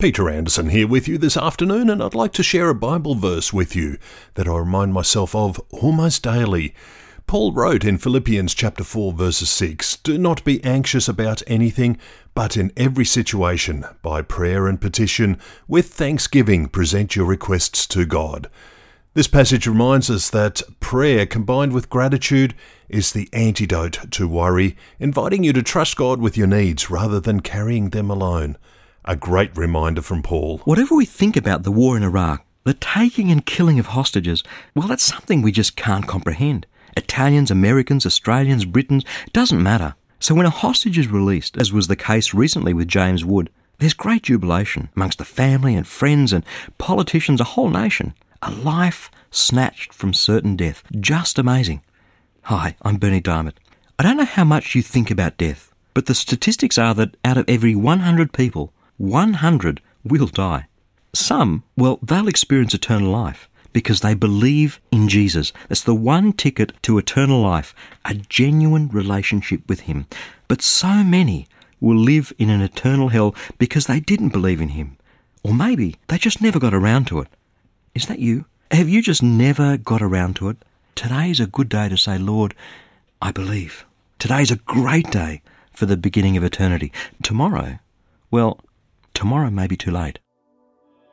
Peter Anderson here with you this afternoon, and I'd like to share a Bible verse with you that I remind myself of almost daily. Paul wrote in Philippians chapter 4 verses 6, "Do not be anxious about anything, but in every situation, by prayer and petition, with thanksgiving, present your requests to God." This passage reminds us that prayer combined with gratitude is the antidote to worry, inviting you to trust God with your needs rather than carrying them alone. A great reminder from Paul. Whatever we think about the war in Iraq, the taking and killing of hostages, well, that's something we just can't comprehend. Italians, Americans, Australians, Britons, doesn't matter. So when a hostage is released, as was the case recently with James Wood, there's great jubilation amongst the family and friends and politicians, a whole nation. A life snatched from certain death. Just amazing. Hi, I'm Bernie Diamond. I don't know how much you think about death, but the statistics are that out of every 100 people, 100 will die. Some, well, they'll experience eternal life because they believe in Jesus. That's the one ticket to eternal life, a genuine relationship with Him. But so many will live in an eternal hell because they didn't believe in Him. Or maybe they just never got around to it. Is that you? Have you just never got around to it? Today is a good day to say, Lord, I believe. Today is a great day for the beginning of eternity. Tomorrow, well, tomorrow may be too late.